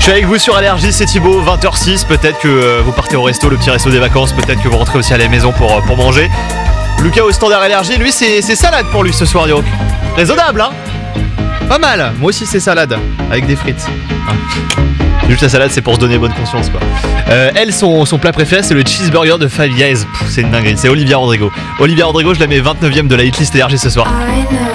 Je suis avec vous sur Allergie, c'est Thibaut, 20h06. Peut-être que vous partez au resto, le petit resto des vacances. Peut-être que vous rentrez aussi à la maison pour manger. Lucas au standard Allergie, lui c'est salade pour lui ce soir, donc raisonnable, hein. Pas mal, moi aussi c'est salade, avec des frites. Juste la salade, c'est pour se donner bonne conscience, quoi. Elle, son plat préféré, c'est le cheeseburger de Five Guys. C'est une dinguerie, c'est Olivia Rodrigo. Olivia Rodrigo, je la mets 29ème de la hitlist Allergie ce soir.